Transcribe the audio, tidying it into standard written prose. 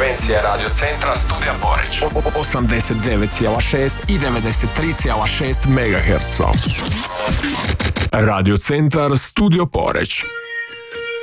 frekvencije Radio Centra Studija Poreć. 89,6 i 93,6 MHz. Radio Centar Studio Poreć.